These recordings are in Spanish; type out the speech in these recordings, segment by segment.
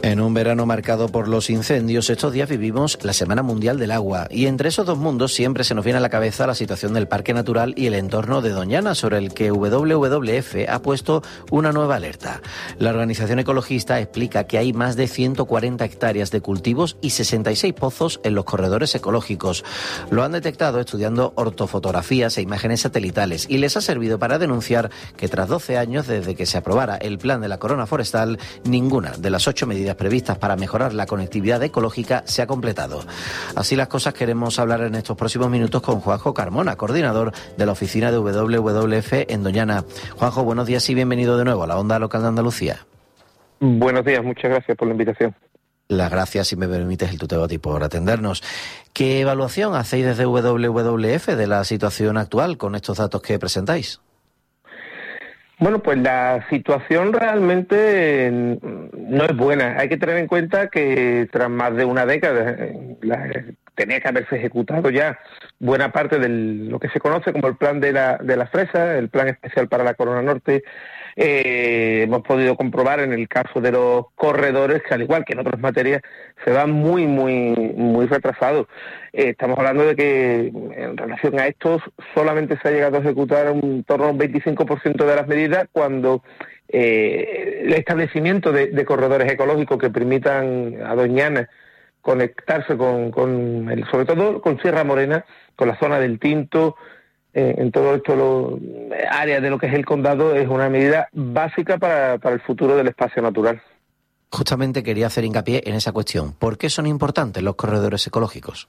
En un verano marcado por los incendios, estos días vivimos la Semana Mundial del Agua y entre esos dos mundos siempre se nos viene a la cabeza la situación del Parque Natural y el entorno de Doñana, sobre el que WWF ha puesto una nueva alerta. La organización ecologista explica que hay más de 140 hectáreas de cultivos y 66 pozos en los corredores ecológicos. Lo han detectado estudiando ortofotografías e imágenes satelitales y les ha servido para denunciar que tras 12 años desde que se aprobara el plan de la corona forestal, ninguna de las 8 medidas previstas para mejorar la conectividad ecológica se ha completado. Así las cosas, queremos hablar en estos próximos minutos con Juanjo Carmona, coordinador de la oficina de WWF en Doñana. Juanjo, buenos días y bienvenido de nuevo a la Onda Local de Andalucía. Buenos días, muchas gracias por la invitación. Las gracias, si me permites el tuteo a ti, por atendernos. ¿Qué evaluación hacéis desde WWF de la situación actual con estos datos que presentáis? Bueno, pues la situación realmente no es buena. Hay que tener en cuenta que tras más de una década tenía que haberse ejecutado ya buena parte de lo que se conoce como el plan de la fresa, el plan especial para la Corona Norte. Hemos podido comprobar en el caso de los corredores que, al igual que en otras materias, se van muy retrasados. Estamos hablando de que en relación a estos solamente se ha llegado a ejecutar en torno a un 25% de las medidas, cuando el establecimiento de corredores ecológicos que permitan a Doñana conectarse sobre todo con Sierra Morena, con la zona del Tinto, en todo esto áreas de lo que es el condado, es una medida básica para el futuro del espacio natural. Justamente quería hacer hincapié en esa cuestión. ¿Por qué son importantes los corredores ecológicos?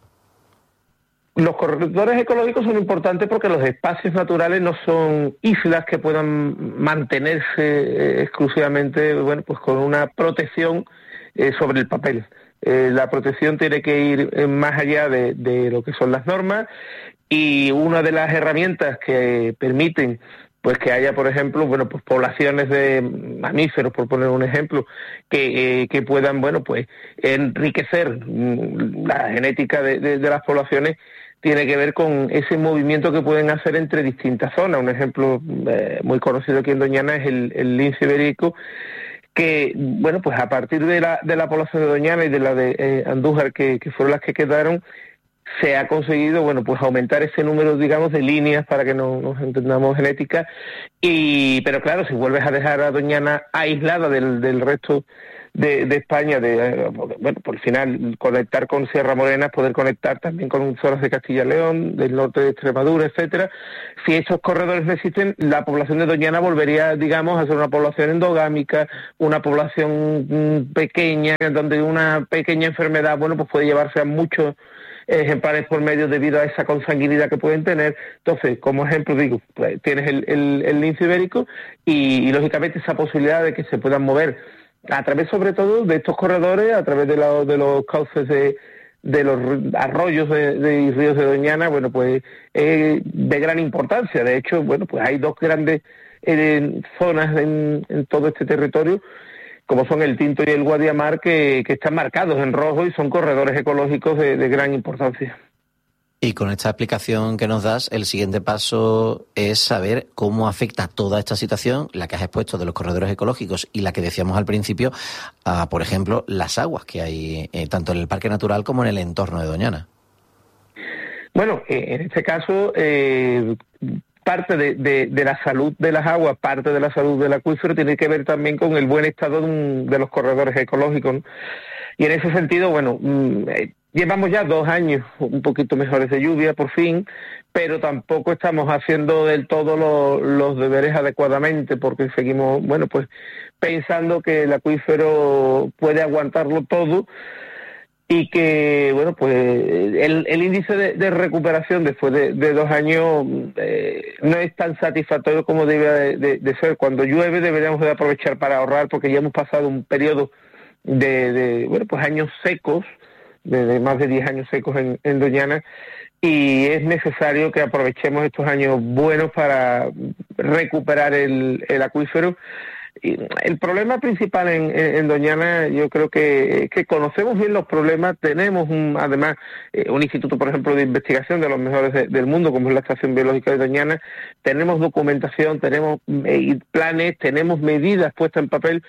Los corredores ecológicos son importantes porque los espacios naturales no son islas que puedan mantenerse exclusivamente, pues con una protección sobre el papel. La protección tiene que ir más allá de lo que son las normas, y una de las herramientas que permiten pues que haya, por ejemplo, pues poblaciones de mamíferos, por poner un ejemplo, que puedan, pues enriquecer la genética de las poblaciones, tiene que ver con ese movimiento que pueden hacer entre distintas zonas. Un ejemplo muy conocido aquí en Doñana es el lince ibérico, que, pues a partir de la población de Doñana y de la de Andújar, que fueron las que quedaron, se ha conseguido, pues aumentar ese número, digamos, de líneas, para que nos entendamos genética. Pero claro, si vuelves a dejar a Doñana aislada del resto de España, por el final conectar con Sierra Morena, poder conectar también con zonas de Castilla y León, del norte de Extremadura, etcétera. Si esos corredores no existen, la población de Doñana volvería, digamos, a ser una población endogámica, una población pequeña, donde una pequeña enfermedad, pues puede llevarse a muchos ejemplares por medio, debido a esa consanguinidad que pueden tener. Entonces, como ejemplo, digo, pues tienes el lince ibérico y lógicamente esa posibilidad de que se puedan mover a través, sobre todo, de estos corredores, a través de los cauces de los arroyos y ríos de Doñana, pues de gran importancia. De hecho, pues hay dos grandes zonas en todo este territorio, como son el Tinto y el Guadiamar, que están marcados en rojo y son corredores ecológicos de gran importancia. Y con esta explicación que nos das, el siguiente paso es saber cómo afecta toda esta situación, la que has expuesto de los corredores ecológicos y la que decíamos al principio, a, por ejemplo, las aguas que hay tanto en el Parque Natural como en el entorno de Doñana. En este caso, parte de la salud de las aguas, parte de la salud del acuífero, tiene que ver también con el buen estado de los corredores ecológicos, ¿no? Y en ese sentido, llevamos ya 2 años un poquito mejores de lluvia, por fin, pero tampoco estamos haciendo del todo los deberes adecuadamente, porque seguimos, pues pensando que el acuífero puede aguantarlo todo, y que, pues el índice de recuperación después de 2 años no es tan satisfactorio como debe de ser. Cuando llueve deberíamos de aprovechar para ahorrar, porque ya hemos pasado un periodo de años secos, de más de 10 años secos en Doñana, y es necesario que aprovechemos estos años buenos para recuperar el acuífero. Y el problema principal en Doñana, yo creo que conocemos bien los problemas. Tenemos además un instituto, por ejemplo, de investigación de los mejores del mundo, como es la Estación Biológica de Doñana. Tenemos documentación, tenemos planes, tenemos medidas puestas en papel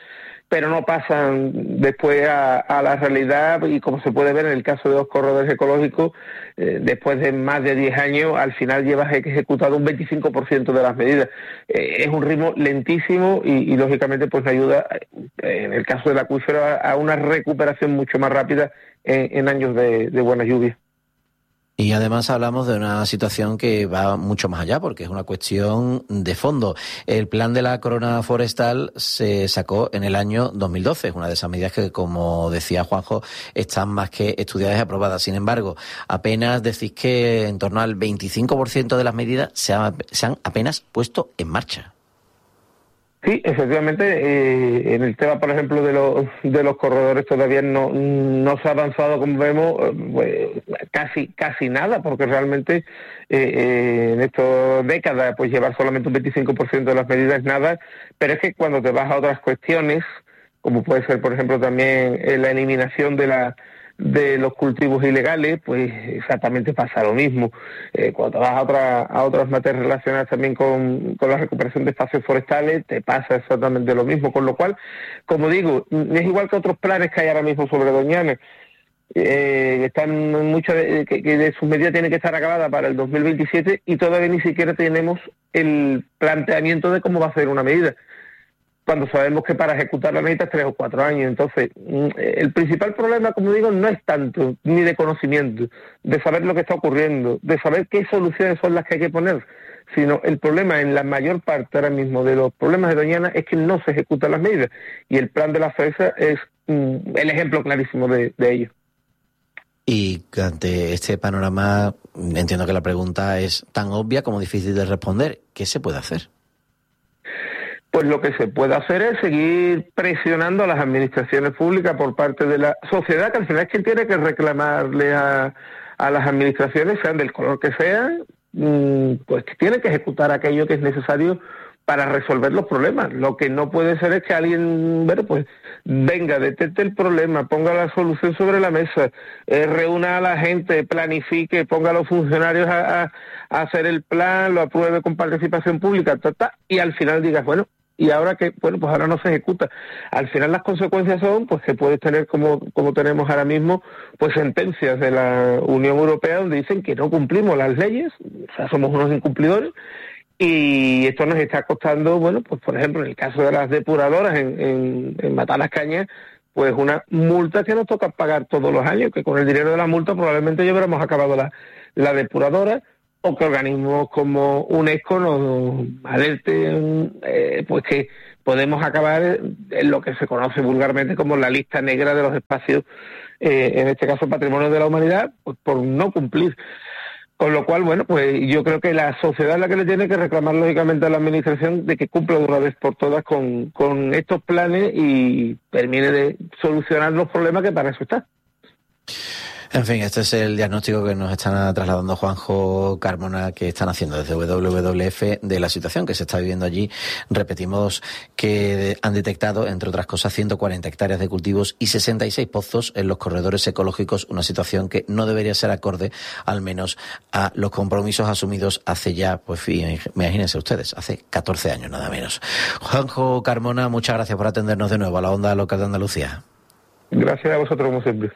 pero no pasan después a la realidad, y como se puede ver en el caso de los corredores ecológicos, después de más de 10 años, al final llevas ejecutado un 25% de las medidas. Es un ritmo lentísimo y lógicamente pues ayuda, en el caso del acuífero, a una recuperación mucho más rápida en años de buenas lluvias. Y además hablamos de una situación que va mucho más allá, porque es una cuestión de fondo. El plan de la corona forestal se sacó en el año 2012, es una de esas medidas que, como decía Juanjo, están más que estudiadas y aprobadas. Sin embargo, apenas decís que en torno al 25% de las medidas se han apenas puesto en marcha. Sí, efectivamente, en el tema, por ejemplo, de los corredores todavía no se ha avanzado, como vemos, pues, casi nada, porque realmente en estas décadas pues llevar solamente un 25% de las medidas es nada, pero es que cuando te vas a otras cuestiones, como puede ser, por ejemplo, también la eliminación de los cultivos ilegales, pues exactamente pasa lo mismo. Cuando te vas a otras materias relacionadas también con la recuperación de espacios forestales, te pasa exactamente lo mismo, con lo cual, como digo, es igual que otros planes que hay ahora mismo sobre Doñana. Están muchas que de sus medidas tienen que estar acabadas para el 2027 y todavía ni siquiera tenemos el planteamiento de cómo va a ser una medida, cuando sabemos que para ejecutarla necesitas 3 o 4 años. Entonces, el principal problema, como digo, no es tanto ni de conocimiento, de saber lo que está ocurriendo, de saber qué soluciones son las que hay que poner, sino el problema en la mayor parte ahora mismo de los problemas de Doñana es que no se ejecutan las medidas, y el plan de la FESA es el ejemplo clarísimo de ello. Y ante este panorama, entiendo que la pregunta es tan obvia como difícil de responder. ¿Qué se puede hacer? Pues lo que se puede hacer es seguir presionando a las administraciones públicas por parte de la sociedad, que al final es quien tiene que reclamarle a las administraciones, sean del color que sean, pues que tienen que ejecutar aquello que es necesario para resolver los problemas. Lo que no puede ser es que alguien, pues venga, detecte el problema, ponga la solución sobre la mesa, reúna a la gente, planifique, ponga a los funcionarios a hacer el plan, lo apruebe con participación pública, y al final digas, bueno, y ahora que, pues ahora no se ejecuta. Al final las consecuencias son, pues que puedes tener, como tenemos ahora mismo, pues sentencias de la Unión Europea donde dicen que no cumplimos las leyes, o sea, somos unos incumplidores, y esto nos está costando, pues por ejemplo, en el caso de las depuradoras en Matalascañas, pues una multa que nos toca pagar todos los años, que con el dinero de la multa probablemente ya hubiéramos acabado la depuradora, o que organismos como UNESCO nos alerten, pues que podemos acabar en lo que se conoce vulgarmente como la lista negra de los espacios, en este caso patrimonio de la humanidad, pues por no cumplir. Con lo cual, pues yo creo que la sociedad es la que le tiene que reclamar lógicamente a la administración de que cumpla de una vez por todas con estos planes y termine de solucionar los problemas, que para eso está. En fin, este es el diagnóstico que nos están trasladando Juanjo Carmona, que están haciendo desde WWF de la situación que se está viviendo allí. Repetimos que han detectado, entre otras cosas, 140 hectáreas de cultivos y 66 pozos en los corredores ecológicos, una situación que no debería ser acorde, al menos, a los compromisos asumidos hace ya, pues imagínense ustedes, hace 14 años nada menos. Juanjo Carmona, muchas gracias por atendernos de nuevo a la Onda Local de Andalucía. Gracias a vosotros, como siempre.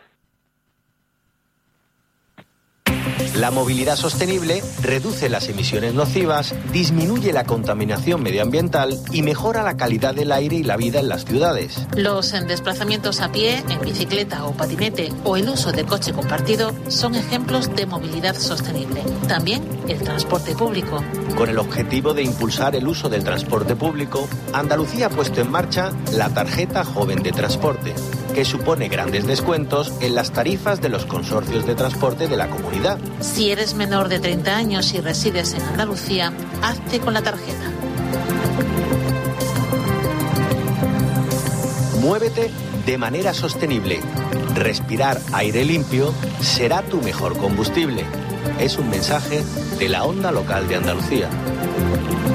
La movilidad sostenible reduce las emisiones nocivas, disminuye la contaminación medioambiental y mejora la calidad del aire y la vida en las ciudades. Los desplazamientos a pie, en bicicleta o patinete o el uso de coche compartido son ejemplos de movilidad sostenible. También el transporte público. Con el objetivo de impulsar el uso del transporte público, Andalucía ha puesto en marcha la Tarjeta Joven de Transporte, que supone grandes descuentos en las tarifas de los consorcios de transporte de la comunidad. Si eres menor de 30 años y resides en Andalucía, hazte con la tarjeta. Muévete de manera sostenible. Respirar aire limpio será tu mejor combustible. Es un mensaje de la Onda Local de Andalucía.